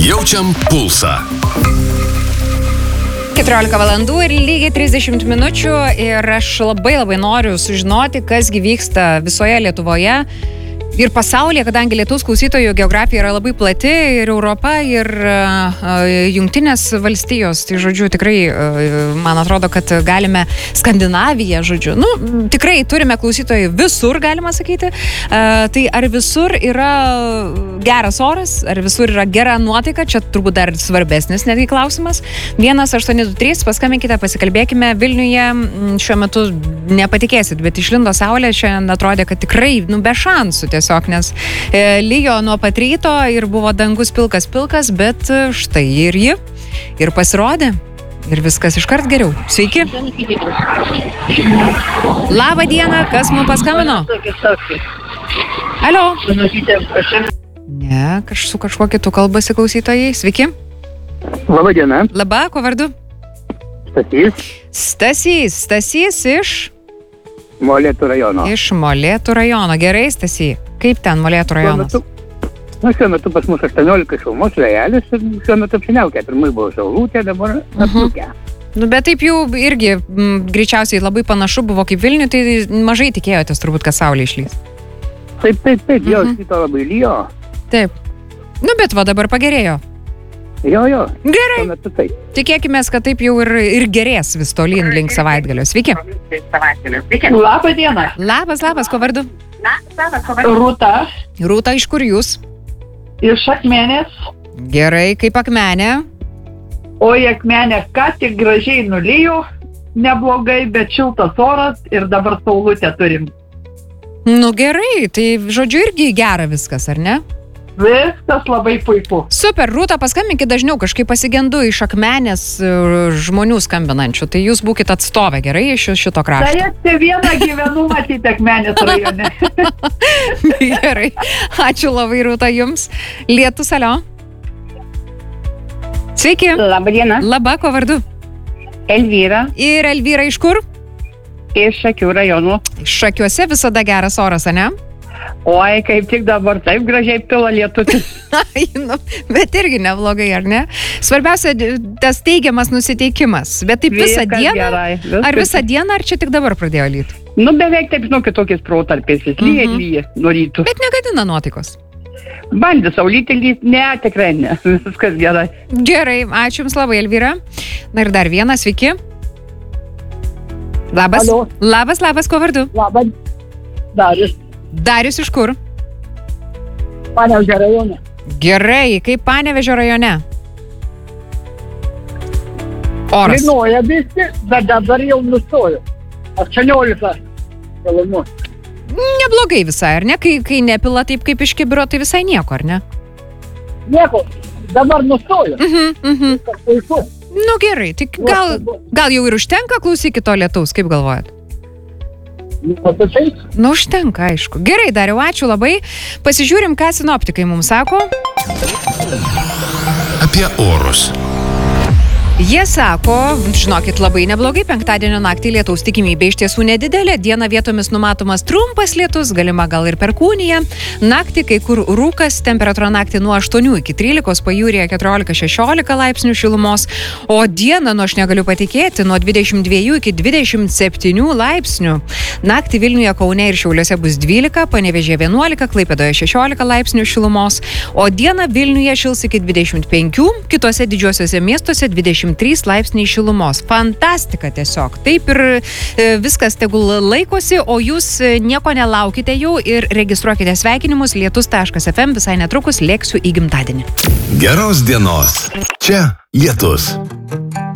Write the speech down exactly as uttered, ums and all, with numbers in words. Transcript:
Jaučiam pulsą. keturiolika valandų ir lygiai trisdešimt minučių ir aš labai labai noriu sužinoti, kasgi vyksta visoje Lietuvoje ir pasaulyje, kadangi Lietuvos klausytojų geografija yra labai plati ir Europa, ir uh, Jungtinės valstijos. Tai, žodžiu, tikrai, uh, man atrodo, kad galime Skandinaviją, žodžiu. Nu, tikrai turime klausytojų visur, galima sakyti. Uh, tai ar visur yra geras oras, ar visur yra gera nuotaika? Čia turbūt dar svarbesnis netgi klausimas. vienas aštuoni du trys, paskambinkite, pasikalbėkime. Vilniuje šiuo metu nepatikėsit, bet išlindo saulė, šiandien atrodė, kad tikrai, nu, be šansų tiesiog. Nes e, lyjo nuo pat ryto ir buvo dangus pilkas pilkas, bet štai ir ji, ir pasirodė, ir viskas iškart geriau. Sveiki. Labą dieną, kas mums paskambino? Alio. Ne, kaž, su kažkuo kitu kalbasi klausytojai. Sveiki. Labą dieną. Labą, kuo vardu? Stasys. Stasys, Stasys iš? Molėtų rajono. Iš Molėtų rajono. Gerai, Stasy. Kaip ten Molėtų rajonas? Šiuo metu, nu, šiuo metu pas mus aštuoniolika šilumos, vėjelis ir šiuo metu apsiniaukia. Pirmai buvo saulutė, dabar atplūkia. Uh-huh. Nu, bet taip jau irgi m, greičiausiai labai panašu buvo kaip Vilniui, tai mažai tikėjotės turbūt, kad saulė išlys. Taip, taip, taip, Mhm. jau šito labai lyjo. Taip. Nu, bet va dabar pagerėjo. Jo, jo. Gerai. Šiuo metu taip. Tikėkimės, kad taip jau ir, ir gerės vis tolyn link savaitgalio. Sveiki. Labą dieną. Labas, labas, kuo vardu? Rūta Rūta, iš kur jūs? iš Akmenės. Gerai, kaip Akmenė. O į Akmenę ką tik gražiai nulijo, neblogai, bet šiltas oras ir dabar saulutę turim. Nu gerai, tai žodžiu irgi gera viskas, ar ne? Viskas labai puiku. Super, Rūta, paskambinkit dažniau, kažkaip pasigendu iš Akmenės e, žmonių skambinančių, tai jūs būkit atstovę, gerai, iš šito krašto. Tai esi vieną gyvenu matyti Akmenės rajone. Gerai, ačiū labai, Rūta, jums. Lietus, alio. Sveiki. Labą dieną. Labą, kuo vardu? Elvyra Ir Elvyra iš kur? iš Šakių rajonų. Šakiuose visada geras oras, ane? Oi, kaip tik dabar taip gražiai pila lietutis. Ai, nu, bet irgi neblogai, ar ne? Svarbiausia, tas teigiamas nusiteikimas. Bet taip visą Viskas dieną? gerai, viskas. Ar visą dieną, ar čia tik dabar pradėjo lyti? Nu, beveik taip, žinau, kitokiais protarpiais. Jis lyja, Mhm. lyja nuo rytų. Bet negadina nuotaikos. Bandė saulytį lyt, ne, tikrai ne. Viskas gerai. Gerai, ačiū Jums labai, Elvyra. Na ir dar vienas, sveiki. Labas. Alio. Labas, labas, kuo vardu? Labą. Darius. Darius iš kur? Panevėžio rajone. Gerai, kaip Panevėžio rajone? Oras. Lynoja visi, bet dabar jau nustojo. aštuoniolika šilumos. Neblogai visai, ar ne? Kai, kai nepila taip kaip iš kibiro, tai visai nieko, ar ne? Nieko, dabar nustojo. Mhm, mhm. Viskas puiku. Nu gerai, tai gal, gal jau ir užtenka klausykit to lietaus, kaip galvojat? O tai taip. Nu užtenka, aišku. Gerai, Dariau, ačiū labai. Pasižiūrim, ką sinoptikai mums sako. Apie orus. Jie sako, žinokit, labai neblogai, penktadienio naktį lietaus tikimybė iš tiesų nedidelė, dieną vietomis numatomas trumpas lietus, galima gal ir perkūnija, naktį kai kur rūkas, temperatūra naktį nuo aštuonių iki trylikos, pajūryje keturiolika šešiolika laipsnių šilumos, o dieną, nu aš negaliu patikėti, nuo dvidešimt dviejų iki dvidešimt septynių laipsnių. Naktį Vilniuje, Kaune ir Šiauliuose bus dvylika, Panevėžyje vienuolika, Klaipėdoje šešiolika laipsnių šilumos, o dieną Vilniuje šils iki dvidešimt penkių, kitose didžiuosiuose miestuose dvidešimt trys laipsniai šilumos. Fantastika tiesiog. Taip ir e, viskas tegul laikosi, o jūs e, nieko nelaukite jau ir registruokite sveikinimus lietus taškas ef em, visai netrukus lėksiu į gimtadienį. Geros dienos. Čia Lietus.